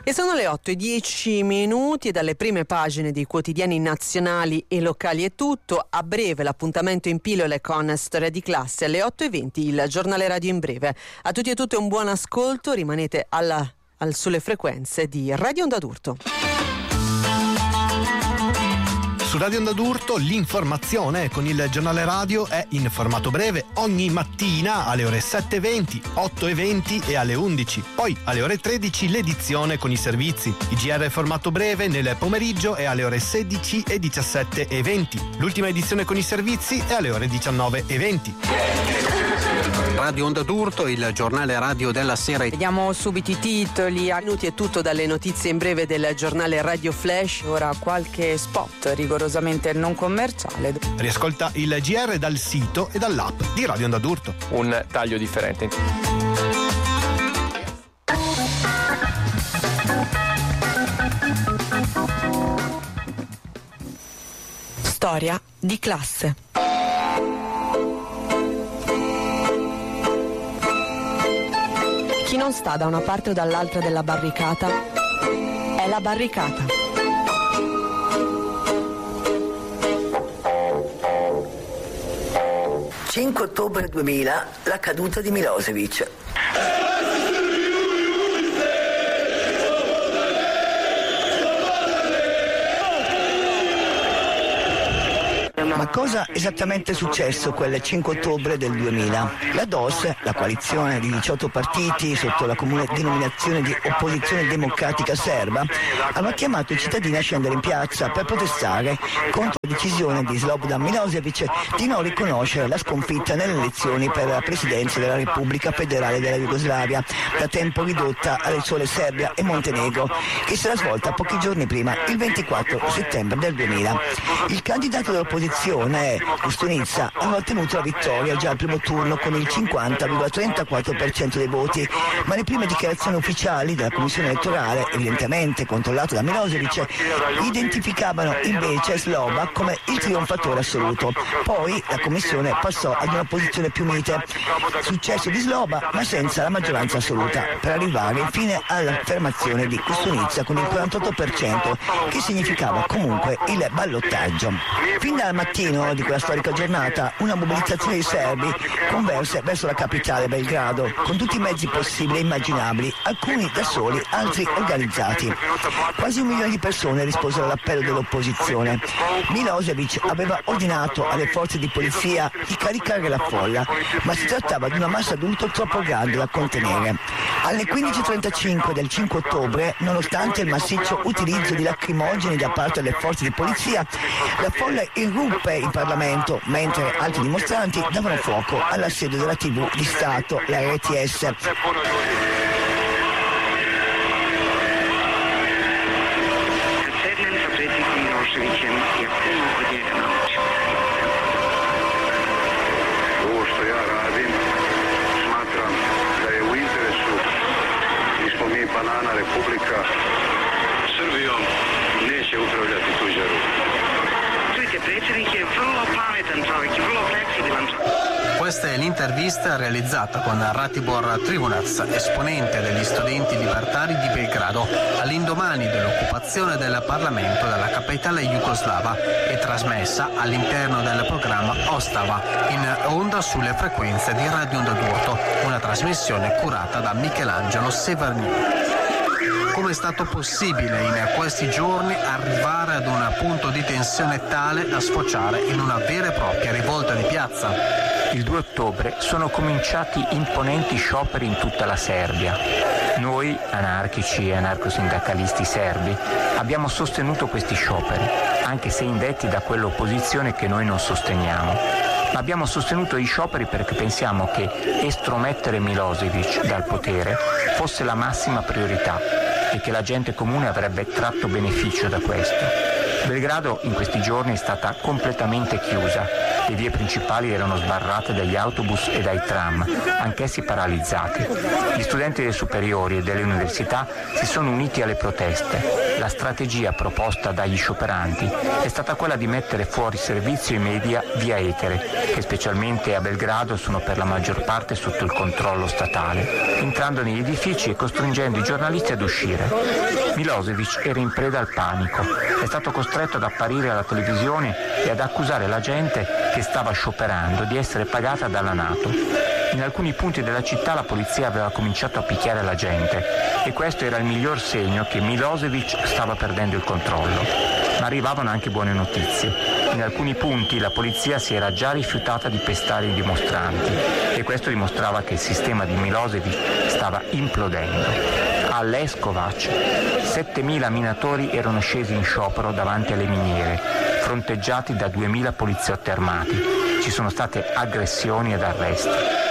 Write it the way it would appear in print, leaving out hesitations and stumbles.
E sono le 8:10 e dalle prime pagine dei quotidiani nazionali e locali è tutto. A breve l'appuntamento in pillole con Storia di classe alle 8:20, il giornale radio in breve. A tutti e tutte un buon ascolto, rimanete sulle frequenze di Radio Onda d'Urto. Su Radio Onda d'Urto l'informazione con il giornale radio è in formato breve ogni mattina alle ore 7:20, 8:20 e alle 11. Poi alle ore 13 l'edizione con i servizi. Il GR formato breve nel pomeriggio è alle ore 16 e 17:20. L'ultima edizione con i servizi è alle ore 19:20. Radio Onda d'Urto, il giornale radio della sera. Vediamo subito i titoli. A minuti è tutto dalle notizie in breve del giornale Radio Flash. Ora qualche spot rigorosamente non commerciale. Riascolta il GR dal sito e dall'app di Radio Onda d'Urto. Un taglio differente. Storia di classe. Chi non sta da una parte o dall'altra della barricata è la barricata. Il 5 ottobre 2000, la caduta di Milosevic. Ma cosa esattamente è successo quel 5 ottobre del 2000? La DOS, la coalizione di 18 partiti sotto la comune denominazione di Opposizione Democratica Serba, aveva chiamato i cittadini a scendere in piazza per protestare contro la decisione di Slobodan Milosevic di non riconoscere la sconfitta nelle elezioni per la presidenza della Repubblica Federale della Jugoslavia, da tempo ridotta alle sole Serbia e Montenegro, che si era svolta pochi giorni prima, il 24 settembre del 2000. Il candidato dell'opposizione, Kostunica, aveva ottenuto la vittoria già al primo turno con il 50,34% dei voti, ma le prime dichiarazioni ufficiali della commissione elettorale, evidentemente controllata da Milosevic, identificavano invece Sloba come il trionfatore assoluto. Poi la commissione passò ad una posizione più mite. Successo di Sloba, ma senza la maggioranza assoluta, per arrivare infine all'affermazione di Kostunica con il 48%, che significava comunque il ballottaggio. Fin dal mattino di quella storica giornata, una mobilitazione di serbi converse verso la capitale Belgrado, con tutti i mezzi possibili e immaginabili, alcuni da soli, altri organizzati. Quasi 1 milione di persone risposero all'appello dell'opposizione. Milosevic aveva ordinato alle forze di polizia di caricare la folla, ma si trattava di una massa d'urto troppo grande da contenere. Alle 15:35 del 5 ottobre, nonostante il massiccio utilizzo di lacrimogeni da parte delle forze di polizia, la folla irruppe in Parlamento, mentre altri dimostranti davano fuoco alla sede della TV di Stato, la RTS. Ovo što ja radim, smatram da je u interesu, mi smo mi banana republika, Srbijom neće upravljati tuđa ruka. Predsjednik je vrlo pametan čovjek, vrlo fleksibilan čovjek. Questa è l'intervista realizzata con Ratibor Trivunac, esponente degli studenti libertari di Belgrado, all'indomani dell'occupazione del Parlamento della capitale jugoslava e trasmessa all'interno del programma Ostava, in onda sulle frequenze di Radio Onda d'Urto, una trasmissione curata da Michelangelo Severni. Come è stato possibile in questi giorni arrivare ad un punto di tensione tale da sfociare in una vera e propria rivolta di piazza? Il 2 ottobre sono cominciati imponenti scioperi in tutta la Serbia. Noi, anarchici e anarcosindacalisti serbi, abbiamo sostenuto questi scioperi, anche se indetti da quell'opposizione che noi non sosteniamo. Ma abbiamo sostenuto gli scioperi perché pensiamo che estromettere Milosevic dal potere fosse la massima priorità e che la gente comune avrebbe tratto beneficio da questo. Belgrado in questi giorni è stata completamente chiusa. Le vie principali erano sbarrate dagli autobus e dai tram, anch'essi paralizzati. Gli studenti delle superiori e delle università si sono uniti alle proteste. La strategia proposta dagli scioperanti è stata quella di mettere fuori servizio i media via etere, che specialmente a Belgrado sono per la maggior parte sotto il controllo statale, entrando negli edifici e costringendo i giornalisti ad uscire. Milošević era in preda al panico, è stato costretto ad apparire alla televisione e ad accusare la gente che stava scioperando di essere pagata dalla NATO. In alcuni punti della città la polizia aveva cominciato a picchiare la gente e questo era il miglior segno che Milošević stava perdendo il controllo. Ma arrivavano anche buone notizie. In alcuni punti la polizia si era già rifiutata di pestare i dimostranti e questo dimostrava che il sistema di Milošević stava implodendo. A Leskovac 7.000 minatori erano scesi in sciopero davanti alle miniere, fronteggiati da 2.000 poliziotti armati. Ci sono state aggressioni ed arresti.